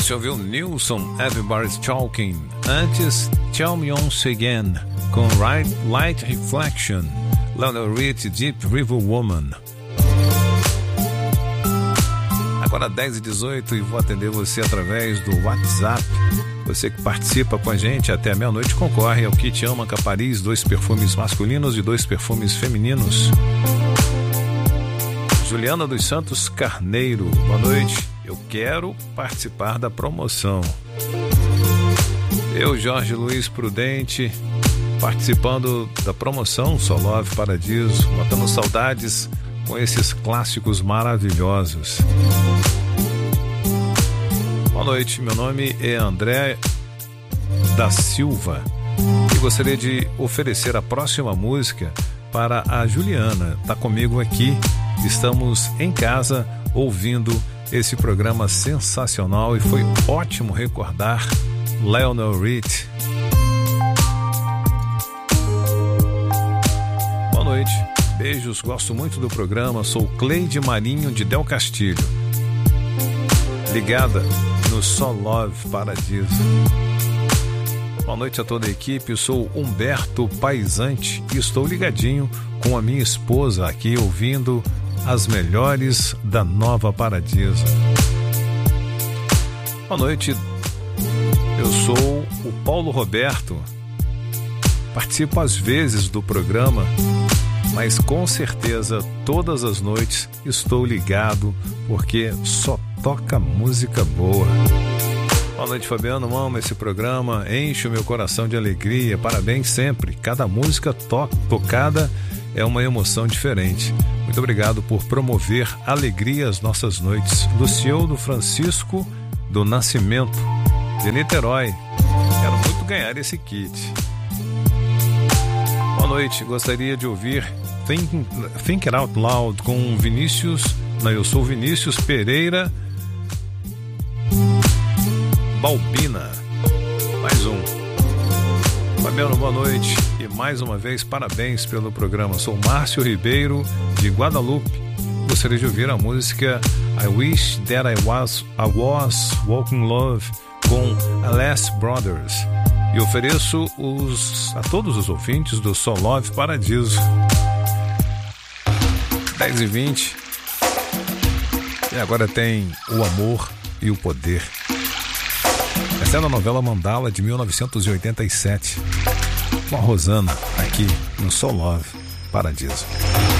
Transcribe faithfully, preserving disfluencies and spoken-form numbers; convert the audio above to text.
Você ouviu Nilson, Everybody's Talking. Antes, Tell Me Once Again, com Right Light Reflection. Lionel Richie, Deep River Woman. Agora dez e dezoito e vou atender você através do WhatsApp. Você que participa com a gente até meia-noite concorre ao kit Amaca Paris, dois perfumes masculinos e dois perfumes femininos. Juliana dos Santos Carneiro, boa noite. Eu quero participar da promoção. Eu, Jorge Luiz Prudente, participando da promoção Só Love Paradiso, matando saudades com esses clássicos maravilhosos. Boa noite, meu nome é André da Silva e gostaria de oferecer a próxima música para a Juliana. Está comigo aqui, estamos em casa ouvindo esse programa sensacional e foi ótimo recordar Lionel Richie. Boa noite, beijos, gosto muito do programa, sou Cleide Marinho de Del Castilho, ligada no Só Love Paradiso. Boa noite a toda a equipe, eu sou Humberto Paisante e estou ligadinho com a minha esposa aqui ouvindo as melhores da Nova Paradiso. Boa noite, eu sou o Paulo Roberto, participo às vezes do programa, mas com certeza todas as noites estou ligado porque só toca música boa. Boa noite, Fabiano, amo esse programa, enche o meu coração de alegria, parabéns sempre, cada música to- tocada é uma emoção diferente. Muito obrigado por promover alegria às nossas noites. Luciano Francisco do Nascimento, de Niterói. Quero muito ganhar esse kit. Boa noite, gostaria de ouvir Think, Think It Out Loud com Vinícius. Não, eu sou Vinícius Pereira Balbina. Mais um. Fabiano, boa noite e mais uma vez parabéns pelo programa. Sou Márcio Ribeiro de Guadalupe. Gostaria de ouvir a música I Wish That I Was, I Was Walking Love com Aless Brothers e ofereço os, a todos os ouvintes do Só Love Paradiso. dez e vinte e agora tem O Amor e o Poder. Essa é a novela Mandala de mil novecentos e oitenta e sete, com a Rosana aqui no Só Love Paradiso.